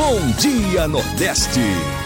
Bom Dia Nordeste.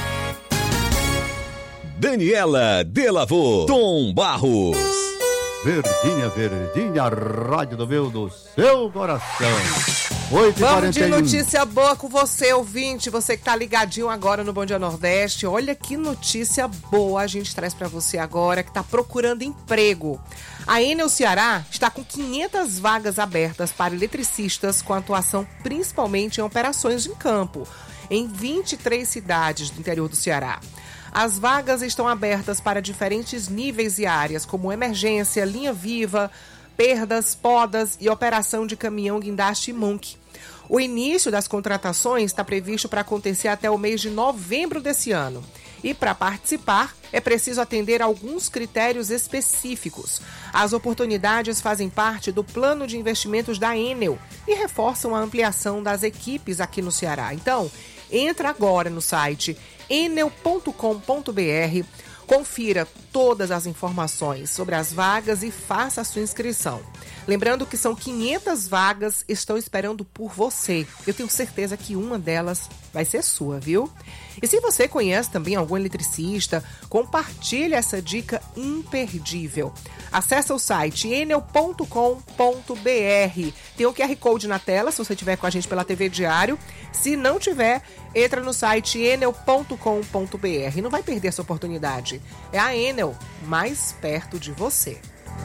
Daniela Delavô, Tom Barros. Verdinha, verdinha, rádio do meu, do seu coração. 8h41. Vamos de notícia boa com você, ouvinte, você que tá ligadinho agora no Bom Dia Nordeste. Olha que notícia boa a gente traz pra você agora, que tá procurando emprego. A Enel Ceará está com 500 vagas abertas para eletricistas, com atuação principalmente em operações em campo, em 23 cidades do interior do Ceará. As vagas estão abertas para diferentes níveis e áreas, como emergência, linha viva, perdas, podas e operação de caminhão, guindaste e monk. O início das contratações está previsto para acontecer até o mês de novembro desse ano. E para participar, é preciso atender a alguns critérios específicos. As oportunidades fazem parte do plano de investimentos da Enel e reforçam a ampliação das equipes aqui no Ceará. Então, entra agora no site enel.com.br, confira todas as informações sobre as vagas e faça a sua inscrição. Lembrando que são 500 vagas, estão esperando por você. Eu tenho certeza que uma delas vai ser sua, viu? E se você conhece também algum eletricista, compartilhe essa dica imperdível. Acesse o site enel.com.br. Tem o QR Code na tela, se você estiver com a gente pela TV Diário. Se não tiver, entra no site enel.com.br. Não vai perder essa oportunidade. É a Enel, mais perto de você.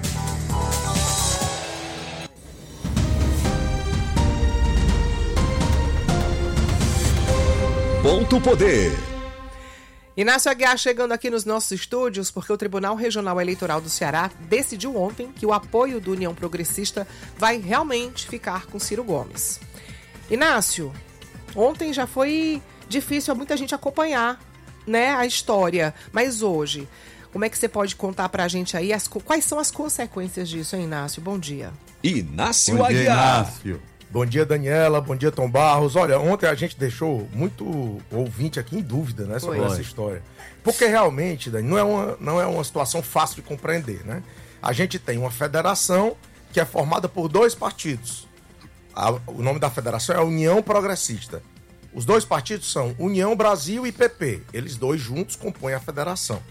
Ponto Poder. Inácio Aguiar chegando aqui nos nossos estúdios porque o Tribunal Regional Eleitoral do Ceará decidiu ontem que o apoio do União Progressista vai realmente ficar com Ciro Gomes. Inácio, ontem já foi difícil a muita gente acompanhar, né, a história, mas hoje, como é que você pode contar pra gente aí quais são as consequências disso, hein, Inácio? Bom dia. Inácio Bom dia, Aguiar. Inácio. Bom dia, Daniela. Bom dia, Tom Barros. Olha, ontem a gente deixou muito ouvinte aqui em dúvida, né, sobre essa história. Porque realmente, Dani, não é uma situação fácil de compreender, né? A gente tem uma federação que é formada por dois partidos. O nome da federação é União Progressista. Os dois partidos são União Brasil e PP. Eles dois juntos compõem a federação.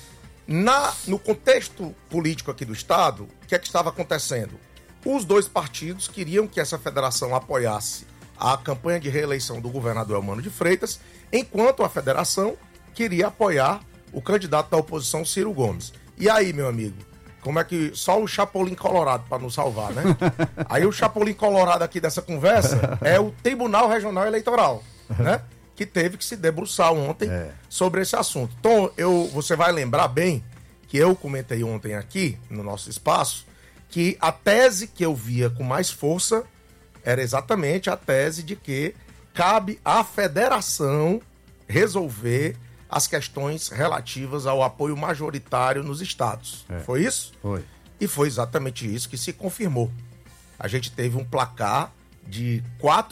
No contexto político aqui do Estado, o que é que estava acontecendo? Os dois partidos queriam que essa federação apoiasse a campanha de reeleição do governador Elmano de Freitas, enquanto a federação queria apoiar o candidato da oposição, Ciro Gomes. E aí, meu amigo, como é que só o Chapolin Colorado para nos salvar, né? Aí o Chapolin Colorado aqui dessa conversa é o Tribunal Regional Eleitoral, né? Que teve que se debruçar ontem sobre esse assunto. Então, você vai lembrar bem que eu comentei ontem aqui, no nosso espaço, que a tese que eu via com mais força era exatamente a tese de que cabe à federação resolver as questões relativas ao apoio majoritário nos estados. Foi isso? Foi. E foi exatamente isso que se confirmou. A gente teve um placar de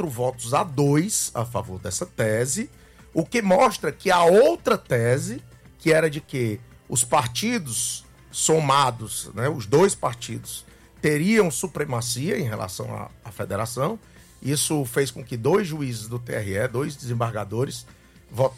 4-2 a favor dessa tese, o que mostra que a outra tese, que era de que os partidos somados, né, os dois partidos, teriam supremacia em relação à federação. Isso fez com que 2 juízes do TRE, 2 desembargadores, votassem